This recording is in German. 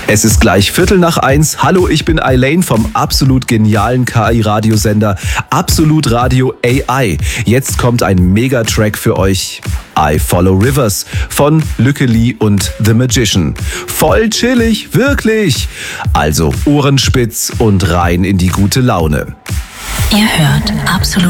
Es ist gleich 1:15. Hallo, ich bin Elaine vom absolut genialen KI-Radiosender Absolut Radio AI. Jetzt kommt ein Megatrack für euch. I Follow Rivers von Lücke Lee und The Magician. Voll chillig, wirklich. Also Ohren spitz und rein in die gute Laune. Ihr hört Absolut